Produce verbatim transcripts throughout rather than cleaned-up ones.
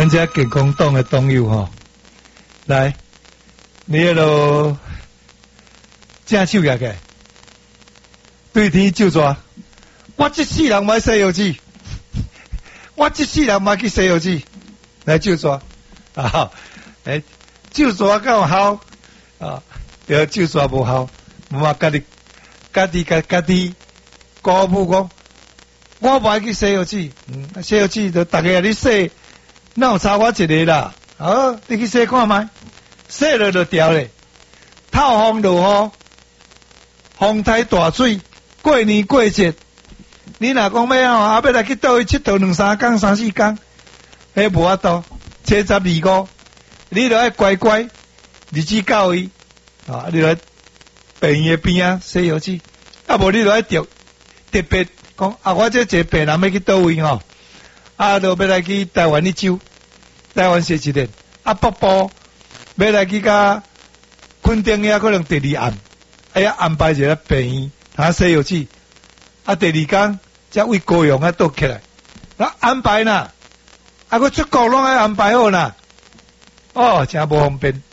咱这健康党的党友吼，来，你迄落正手举起来，对天就抓。我这世人买西药剂，我这世人买去西药剂来就抓啊！诶、欸，就抓敢有效啊？对，就抓无效，嘛家己家己家家己鼓舞讲，我买去西药剂，嗯，西药剂就逐个你洗。那有差我一个啦，好，你去洗看卖，洗了就掉咧。透风落雨，风台大水，过年过节，你若讲要啊，要来去倒去佚佗两三工、三四工，迄无法度。七十二五，你著爱乖乖日子到位啊！你来病院边啊洗药剂，啊无你著爱特特别讲啊，我这一个病人要去倒位吼。啊，就要来去台湾一周，台湾踅一日。啊，北部要来去甲垦丁遐，可能第二暗，哎呀安排一个病院，啊西药剂。啊，第二天才为高雄啊倒起来，那安排呐，啊，佮出国拢爱安排好呐。哦，真无方便。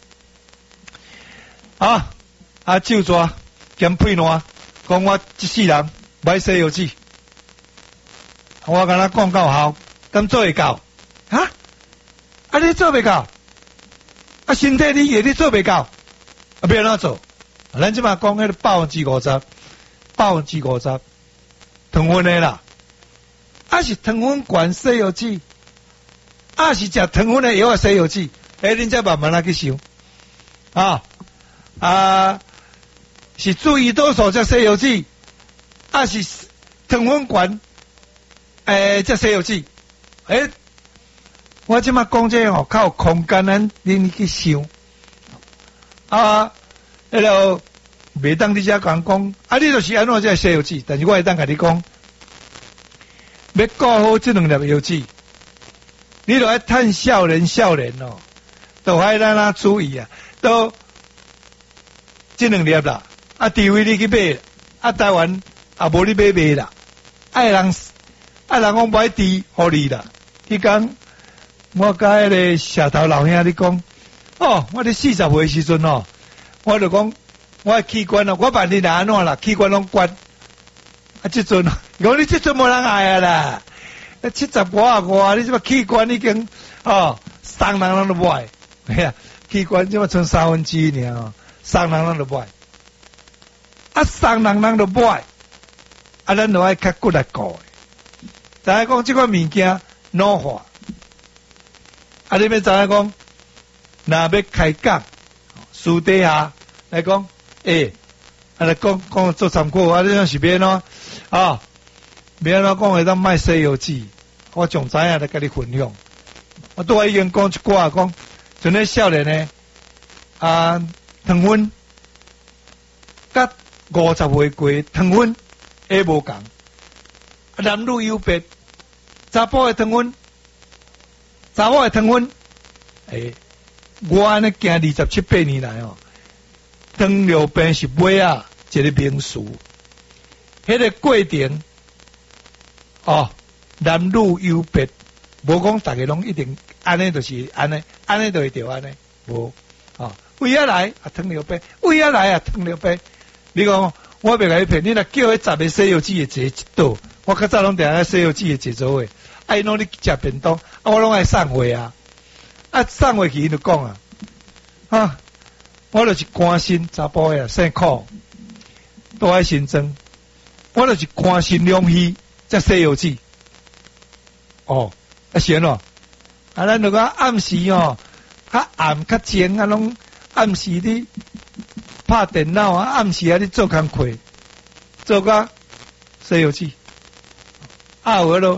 啊，啊，就抓兼配烂，讲我一世人买西药剂，我甲他讲够效。敢做会到？哈？啊，你做袂到？啊，身体你也你做袂到？啊，要安怎做？啊、咱即马讲迄个百分之五十，百分之五十，糖分的啦。啊是糖分管西药剂，啊是食糖分的药啊西药剂。诶、欸，恁再慢慢来去想。啊啊，是注意多少只西药剂？啊是糖分管诶只西药剂。诶、欸，我即马讲这吼，较有空间，咱恁去想啊。迄落袂当你遮讲讲，啊，你就是安怎只西药剂，但是我会当甲你讲，要顾好这两粒药剂，你著爱趁少年少年哦，都爱咱啊注意啊，都这两粒啦，啊，除非你去买，啊，台湾啊无你买卖啦，爱人爱人讲买猪互你啦。迄讲，我甲迄个社头老兄你讲，哦，我伫四十岁时阵哦，我就讲，我器官哦，我万日来安怎啦，器官拢关，啊，即阵，讲你即阵无人爱啊啦，七十五啊外，你即个器官已经哦，送人人都不爱，哎呀，器官即马剩三分之一尔哦，送人人都不爱，啊，送人人都不爱，啊，咱就爱较骨来顾的，大家讲即款物件。老化，啊！你要知影讲，若要开讲，私底下来讲，诶、欸，啊来讲讲做参考，啊，你讲是要喏，啊，要安怎讲会当卖西药剂，我从知影来甲你分享。我拄仔已经讲一寡，讲像咧少年诶，啊，糖分，甲五十岁过糖分也无共，男女有别。查甫的糖分，查某的糖分，诶、欸，我安尼行二十七八年来哦，糖尿病是尾啊一个名词，迄、那个过程哦，男女有别，无讲大家拢一定安尼就是安尼，安尼就会着安尼，无哦，为啊来啊糖尿病，为啊来啊糖尿病，你讲我袂甲你骗，你若叫迄十个西药剂的坐一道。我较早拢定爱西药剂的节奏诶，爱拢你食便当，啊我拢爱送货啊，啊送货去伊就讲啊，啊我就是关心查甫诶啊，姓苦，都爱新增，我就是关心两鱼，才西药剂，哦，啊是安怎？啊咱如果暗时哦，较暗较前啊，拢暗时你拍电脑啊，暗时啊你做工课，做甲西药剂。啊，有迄落